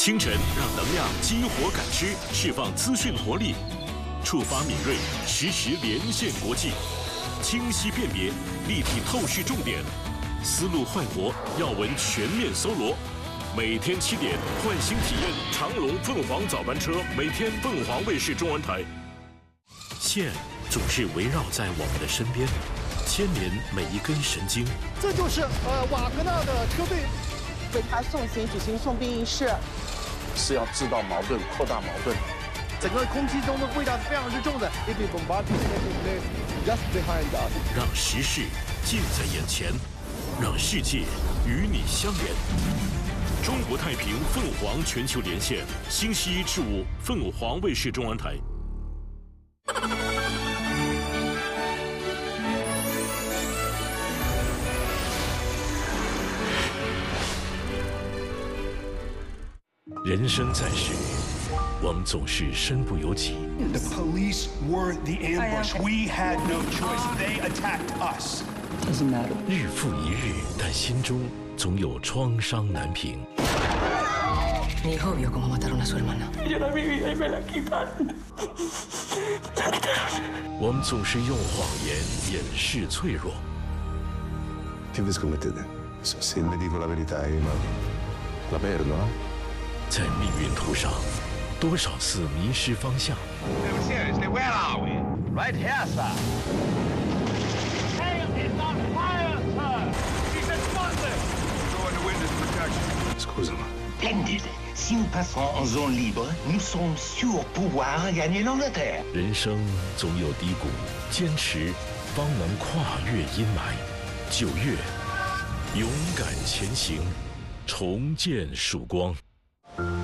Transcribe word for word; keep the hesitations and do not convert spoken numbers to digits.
清晨让能量激活感知，释放资讯活力，触发敏锐，实时连线国际，清晰辨别，立体透视重点，思路焕活，要闻全面搜罗。每天七点，换新体验长龙凤凰早班车，每天凤凰卫视中文台。线总是围绕在我们的身边，牵连每一根神经。 这就是呃瓦格纳的车队。 为他送行举行送殡仪式， 是要制造矛盾、扩大矛盾。 整个空气中的味道是非常之重的。 让时事近在眼前，让世界与你相连。中国太平凤凰全球连线，星期一至五，凤凰卫视中文台。 人生在世，我们总是身不由己。 The police were the ambush. We had no choice. They attacked us. Doesn't matter. 日复一日，但心中总有创伤难平。 Mi hijo vio cómo mataron a su hermana. Yo la viví y me la quitaron. 我们总是用谎言掩饰脆弱。 Che vi scommettete? Se le dico la verità, io la perdo, no? 在命运途上，多少次迷失方向。 Seriously, where are we? Right here, sir. Hail is not fire, sir. He's explosive. Go into witness protection. Scusami. Splendid. Si nous passons en zone libre, nous sommes sûrs pouvoir gagner l'Angleterre. 人生总有低谷，坚持方能跨越阴霾。九月，勇敢前行，重见曙光。